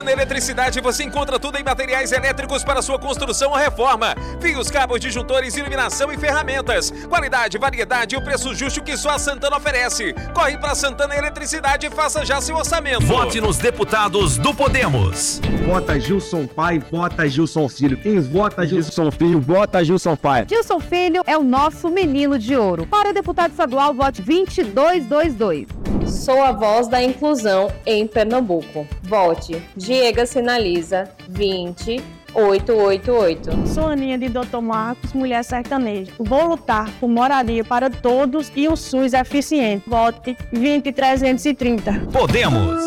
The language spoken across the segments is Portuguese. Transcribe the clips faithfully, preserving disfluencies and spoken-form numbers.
Na Eletricidade você encontra tudo em materiais elétricos para sua construção ou reforma. Fios, cabos, disjuntores, iluminação e ferramentas. Qualidade, variedade e o preço justo que só a Santana oferece. Corre para Santana Eletricidade e faça já seu orçamento. Vote nos deputados do Podemos. Vota Gilson Pai, vota Gilson Filho. Quem vota Gilson Filho, vota Gilson Pai. Gilson Filho é o nosso menino de ouro. Para deputado estadual, vote vinte e dois vinte e dois. Sou a voz da inclusão em Pernambuco. Vote Diego Sinaliza vinte oito oito oito. Sou Aninha de doutor Marcos, mulher sertaneja. Vou lutar por moradia para todos e o SUS eficiente. Vote vinte trezentos e trinta. Podemos.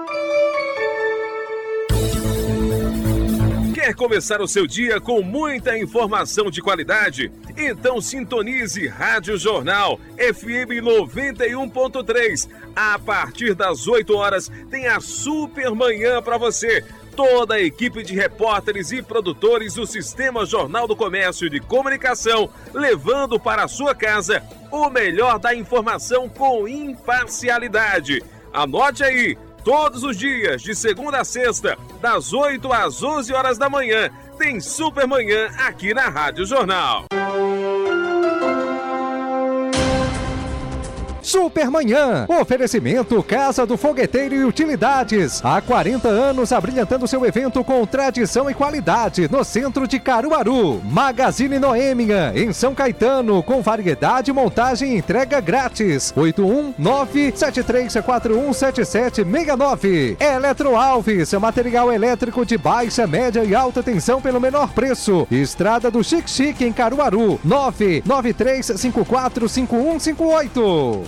Quer começar o seu dia com muita informação de qualidade? Então sintonize Rádio Jornal F M noventa e um ponto três. A partir das oito horas tem a Super Manhã para você. Toda a equipe de repórteres e produtores do Sistema Jornal do Comércio e de Comunicação, levando para a sua casa o melhor da informação com imparcialidade. Anote aí, todos os dias, de segunda a sexta, das oito às onze horas da manhã, tem Super Manhã aqui na Rádio Jornal. Supermanhã, oferecimento Casa do Fogueteiro e Utilidades. Há quarenta anos abrilhantando seu evento com tradição e qualidade no centro de Caruaru. Magazine Noêmia, em São Caetano, com variedade, montagem e entrega grátis. oito um nove sete três quatro um sete sete seis nove. Eletro Alves, material elétrico de baixa, média e alta tensão pelo menor preço. Estrada do Chique Chique em Caruaru. nove nove três cinco quatro cinco um cinco oito.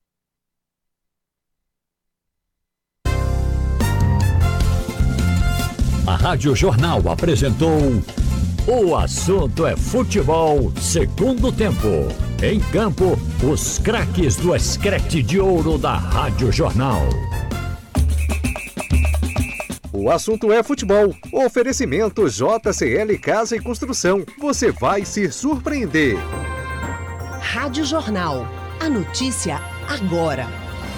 A Rádio Jornal apresentou O Assunto é Futebol, segundo tempo. Em campo, os craques do escrete de ouro da Rádio Jornal. O assunto é futebol. Oferecimento J C L Casa e Construção. Você vai se surpreender. Rádio Jornal. A notícia agora.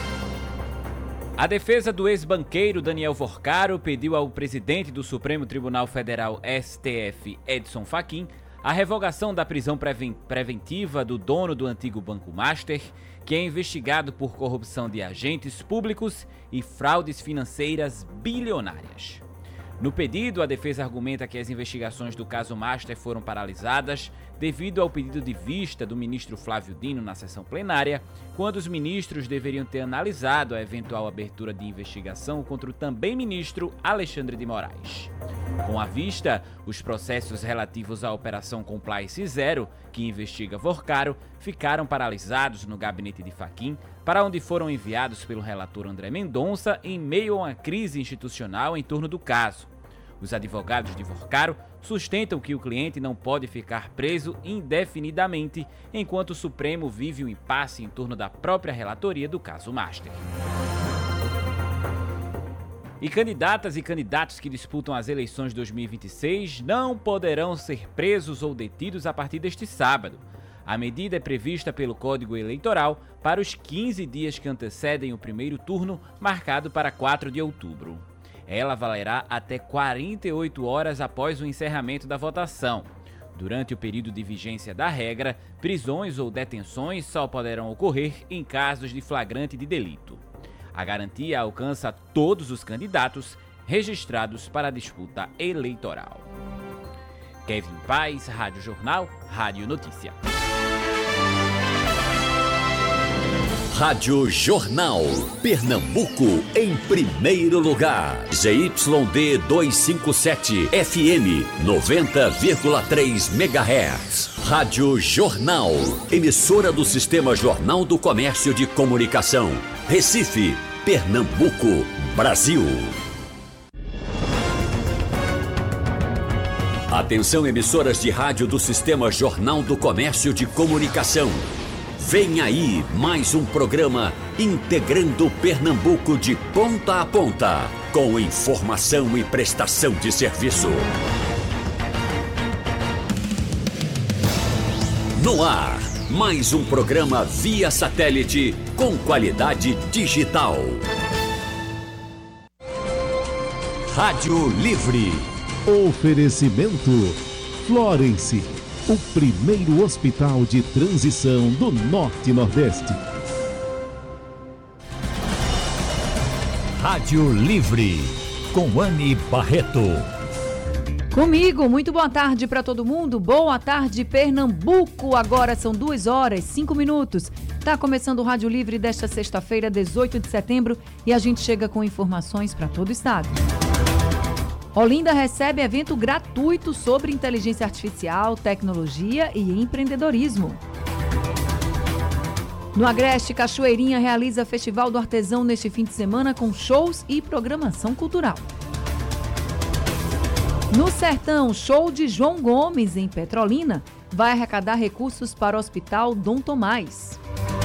A defesa do ex-banqueiro Daniel Vorcaro pediu ao presidente do Supremo Tribunal Federal, S T F, Edson Fachin, a revogação da prisão preventiva do dono do antigo Banco Master, que é investigado por corrupção de agentes públicos e fraudes financeiras bilionárias. No pedido, a defesa argumenta que as investigações do caso Master foram paralisadas devido ao pedido de vista do ministro Flávio Dino na sessão plenária, quando os ministros deveriam ter analisado a eventual abertura de investigação contra o também ministro Alexandre de Moraes. Com a vista, os processos relativos à Operação Compliance Zero, que investiga Vorcaro, ficaram paralisados no gabinete de Fachin, para onde foram enviados pelo relator André Mendonça em meio a uma crise institucional em torno do caso. Os advogados de Vorcaro sustentam que o cliente não pode ficar preso indefinidamente enquanto o Supremo vive o impasse em torno da própria relatoria do caso Master. E candidatas e candidatos que disputam as eleições de dois mil e vinte e seis não poderão ser presos ou detidos a partir deste sábado. A medida é prevista pelo Código Eleitoral para os quinze dias que antecedem o primeiro turno, marcado para quatro de outubro. Ela valerá até quarenta e oito horas após o encerramento da votação. Durante o período de vigência da regra, prisões ou detenções só poderão ocorrer em casos de flagrante de delito. A garantia alcança todos os candidatos registrados para a disputa eleitoral. Kevin Paz, Rádio Jornal, Rádio Notícia. Rádio Jornal, Pernambuco, em primeiro lugar. Z Y D duzentos e cinquenta e sete, F M, noventa vírgula três megahertz. Rádio Jornal, emissora do Sistema Jornal do Comércio de Comunicação. Recife, Pernambuco, Brasil. Atenção, emissoras de rádio do Sistema Jornal do Comércio de Comunicação. Vem aí mais um programa integrando Pernambuco de ponta a ponta, com informação e prestação de serviço. No ar, mais um programa via satélite com qualidade digital. Rádio Livre. Oferecimento Florence, o primeiro hospital de transição do Norte e Nordeste. Rádio Livre, com Anne Barreto. Comigo, muito boa tarde para todo mundo. Boa tarde, Pernambuco. Agora são duas horas, cinco minutos. Tá começando o Rádio Livre desta sexta-feira, dezoito de setembro, e a gente chega com informações para todo o estado. Olinda recebe evento gratuito sobre inteligência artificial, tecnologia e empreendedorismo. No Agreste, Cachoeirinha realiza Festival do Artesão neste fim de semana com shows e programação cultural. No Sertão, show de João Gomes, em Petrolina, vai arrecadar recursos para o Hospital Dom Tomás.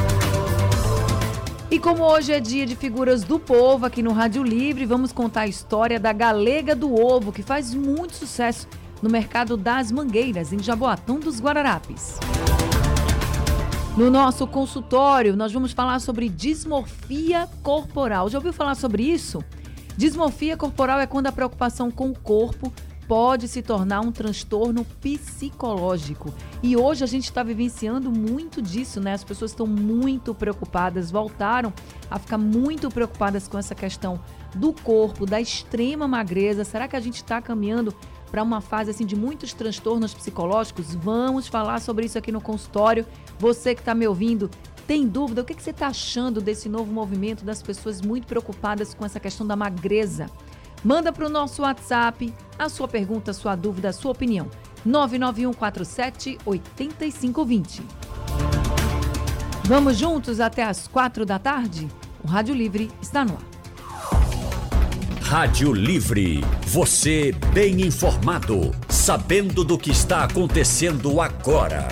E como hoje é dia de figuras do povo aqui no Rádio Livre, vamos contar a história da Galega do Ovo, que faz muito sucesso no mercado das Mangueiras, em Jaboatão dos Guararapes. No nosso consultório, nós vamos falar sobre dismorfia corporal. Já ouviu falar sobre isso? Dismorfia corporal é quando a preocupação com o corpo pode se tornar um transtorno psicológico. E hoje a gente está vivenciando muito disso, né? As pessoas estão muito preocupadas, voltaram a ficar muito preocupadas com essa questão do corpo, da extrema magreza. Será que a gente está caminhando para uma fase assim de muitos transtornos psicológicos? Vamos falar sobre isso aqui no consultório. Você que está me ouvindo, tem dúvida? O que, que você está achando desse novo movimento das pessoas muito preocupadas com essa questão da magreza? Manda para o nosso WhatsApp a sua pergunta, a sua dúvida, a sua opinião. nove nove um quatro sete, oito cinco dois zero. Vamos juntos até às quatro da tarde? O Rádio Livre está no ar. Rádio Livre. Você bem informado, sabendo do que está acontecendo agora.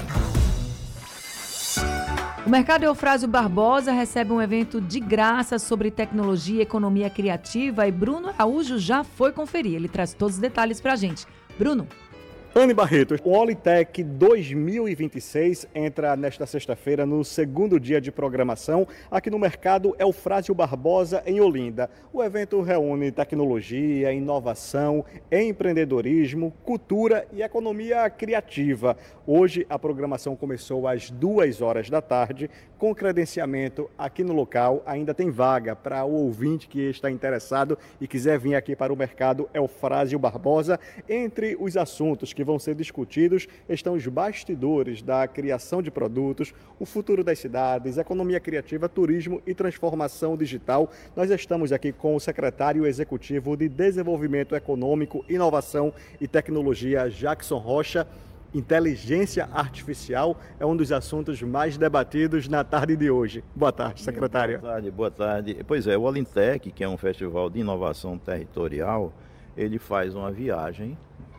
O Mercado Eufrásio Barbosa recebe um evento de graça sobre tecnologia e economia criativa e Bruno Araújo já foi conferir. Ele traz todos os detalhes pra gente. Bruno. Anne Barreto, o Olitec dois mil e vinte e seis entra nesta sexta-feira no segundo dia de programação aqui no Mercado Eufrásio Barbosa, em Olinda. O evento reúne tecnologia, inovação, empreendedorismo, cultura e economia criativa. Hoje a programação começou às duas horas da tarde, com credenciamento aqui no local. Ainda tem vaga para o ouvinte que está interessado e quiser vir aqui para o Mercado Eufrásio Barbosa. Entre os assuntos que que vão ser discutidos estão os bastidores da criação de produtos, o futuro das cidades, economia criativa, turismo e transformação digital. Nós estamos aqui com o secretário executivo de Desenvolvimento Econômico, Inovação e Tecnologia, Jackson Rocha. Inteligência artificial é um dos assuntos mais debatidos na tarde de hoje. Boa tarde, secretário. Boa tarde, boa tarde. Pois é, o Olintec, que é um festival de inovação territorial, ele faz uma viagem.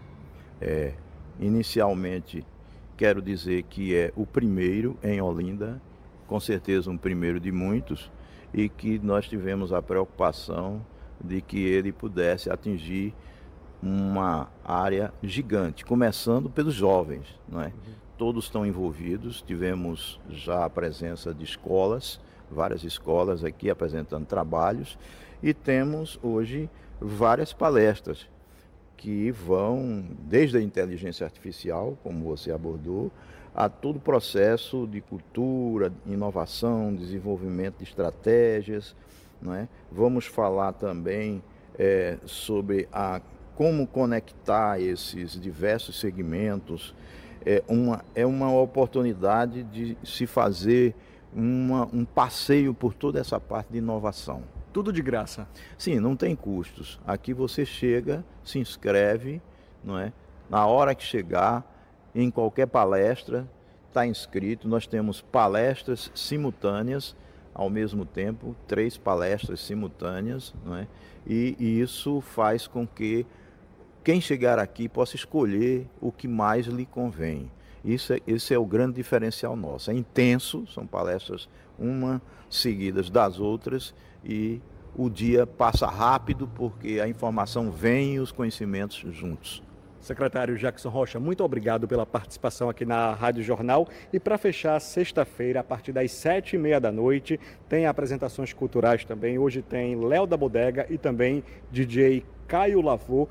É, inicialmente, quero dizer que é o primeiro em Olinda, com certeza um primeiro de muitos, e que nós tivemos a preocupação de que ele pudesse atingir uma área gigante, começando pelos jovens, não é? Uhum. Todos estão envolvidos, tivemos já a presença de escolas, várias escolas aqui apresentando trabalhos, e temos hoje várias palestras que vão desde a inteligência artificial, como você abordou, a todo o processo de cultura, inovação, desenvolvimento de estratégias, não é? Vamos falar também é, sobre a, como conectar esses diversos segmentos. É uma, é uma oportunidade de se fazer uma, um passeio por toda essa parte de inovação. Tudo de graça? Sim, não tem custos. Aqui você chega, se inscreve, não é? Na hora que chegar, em qualquer palestra, está inscrito. Nós temos palestras simultâneas, ao mesmo tempo, três palestras simultâneas, não é? E, e isso faz com que quem chegar aqui possa escolher o que mais lhe convém. Isso é, esse é o grande diferencial nosso. É intenso, são palestras uma seguidas das outras, e o dia passa rápido porque a informação vem e os conhecimentos juntos. Secretário Jackson Rocha, muito obrigado pela participação aqui na Rádio Jornal. E para fechar, sexta-feira, a partir das sete e meia da noite, tem apresentações culturais também. Hoje tem Léo da Bodega e também D J Caio Lavô,